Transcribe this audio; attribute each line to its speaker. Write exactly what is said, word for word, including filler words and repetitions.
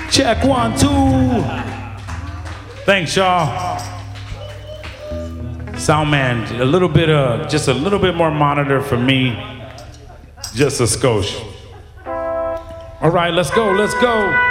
Speaker 1: Check one, two. Thanks, y'all. Sound man, a little bit of, just a little bit more monitor for me. Just a skosh. All right, let's go, let's go.